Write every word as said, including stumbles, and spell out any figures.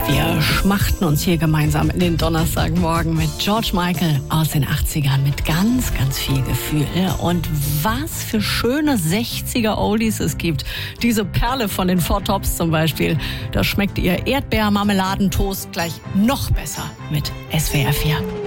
Wir schmachten uns hier gemeinsam in den Donnerstagmorgen mit George Michael aus den achtzigern mit ganz, ganz viel Gefühl. Und was für schöne sechziger-Oldies es gibt. Diese Perle von den Four Tops zum Beispiel. Da schmeckt ihr Erdbeermarmeladentoast gleich noch besser mit S W R vier.